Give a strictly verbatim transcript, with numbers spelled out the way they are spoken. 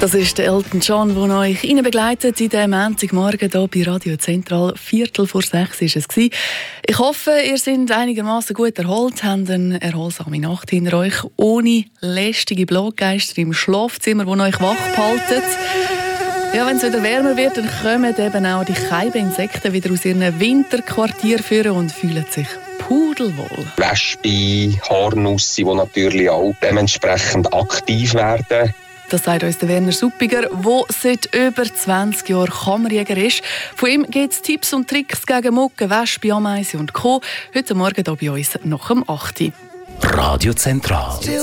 Das ist der Elton John, der euch Ihnen begleitet in diesem Montagmorgen hier bei Radio Zentral. Viertel vor sechs war es. Ich hoffe, ihr seid einigermaßen gut erholt, habt eine erholsame Nacht hinter euch, ohne lästige Bloggeister im Schlafzimmer, die euch wach behalten. Ja, wenn es wieder wärmer wird, dann kommen eben auch die Keibeninsekten wieder aus ihren Winterquartieren führen und fühlen sich pudelwohl. Wespen, Haarnüsse, die natürlich auch dementsprechend aktiv werden. Das sagt uns der Werner Suppiger, der seit über zwanzig Jahren Kammerjäger ist. Von ihm gibt es Tipps und Tricks gegen Mücken, Wespen, Ameisen und Co. Heute Morgen hier bei uns nach dem acht Uhr. Radio Zentral.